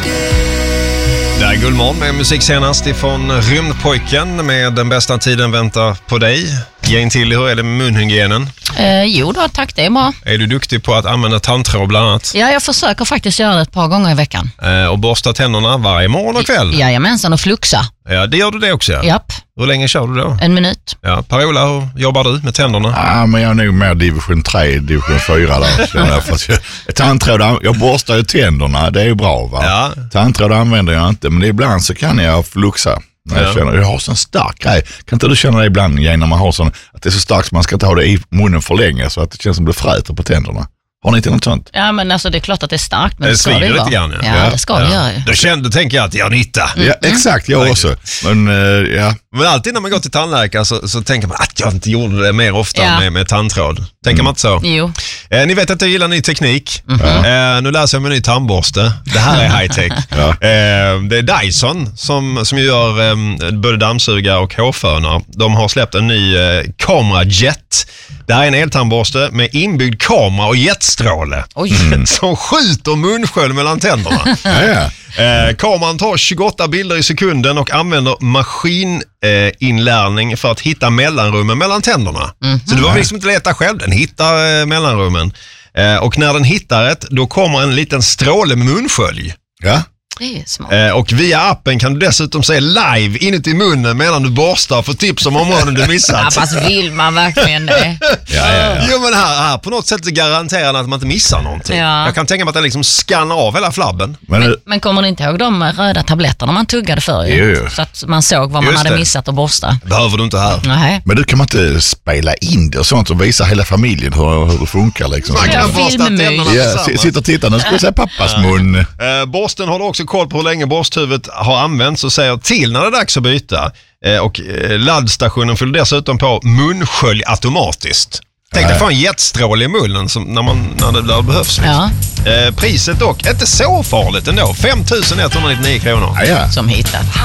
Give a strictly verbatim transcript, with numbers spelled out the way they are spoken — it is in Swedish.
Det är Gullmorgon med musik senast ifrån Rymdpojken med Den bästa tiden väntar på dig. Ge in till, hur är det med munhygienen? Eh, jo då, tack, det är bra. Är du duktig på att använda tandtråd bland annat? Ja, jag försöker faktiskt göra det ett par gånger i veckan. Eh, och borsta tänderna varje morgon och kväll? Jajamensan, och fluxa. Ja, det gör du det också? Ja. Japp. Hur länge kör du då? En minut. Ja, Per-Ola, hur jobbar du med tänderna? Ja, men jag är nog mer division tre, division fyra där. För att jag, tandtråd, jag borstar ju tänderna, det är ju bra va? Ja. Tandtråd använder jag inte, men ibland så kan jag fluxa. Jag, Ja. känner, jag har sån stark grej. Kan inte du känna det ibland när man har sån, att det är så starkt så man ska inte ha det i munnen för länge så att det känns som det fräter på tänderna? Har ni inte något sånt? Ja, men alltså det är klart att det är starkt, men Det det ska svider det lite vara. grann, ja. Ja, Ja. det ska det göra ju. Då kände, tänker jag att jag har nytta. Ja, exakt, jag också. Men uh, ja. Men alltid när man går till tandläkaren så, så tänker man att jag inte gjorde det mer ofta Ja. med, med tandtråd. Tänker man inte så? Jo. Eh, ni vet att jag gillar ny teknik. Mm-hmm. Eh, nu läser jag om en ny tandborste. Det här är high-tech. Ja. eh, det är Dyson som, som gör eh, både dammsugare och hårfönar. De har släppt en ny eh, kamerajet. Det här är en eltandborste med inbyggd kamera och jetstråle. Oj. Som skjuter munskölj mellan tänderna. Ja, ja. Eh, kameran tar tjugoåtta bilder i sekunden och använder maskininlärning eh, för att hitta mellanrummen mellan tänderna. Mm. Så det var liksom inte leta själv, den hittar eh, mellanrummen. Eh, och när den hittar ett, då kommer en liten stråle med munskölj. Ja. Det är smart. Eh, och via appen kan du dessutom se live inuti munnen medan du borstar för tips om områden du missat. Ja, fast vill man verkligen det? Ja, ja, ja. Jo, men här, här på något sätt garanterar den att man inte missar någonting. Ja. Jag kan tänka mig att den liksom skannar av hela flabben. Men, Men, men kommer ni inte ihåg de röda tabletterna man tuggade för? Jo, jo. Så att man såg vad man Just hade det. missat att borsta. Behöver du inte här. Nej. men du kan man inte spela in det och sånt och visa hela familjen hur, hur det funkar liksom. Man kan Ja, borsta filmmys. tänderna Ja, tillsammans. sitter och tittar, nu ska jag säga pappas mun. Eh, borsten håller också koll på hur länge borsthuvudet har använts och säger till när det är dags att byta. Eh, och eh, laddstationen fyller dessutom på munskölj automatiskt. Tänk dig få en jetstråle i munnen som, när, man, när det där behövs. Ja, Eh, priset dock, inte så farligt ändå. fem tusen etthundranittionio kronor. Ja, ja. som hittat.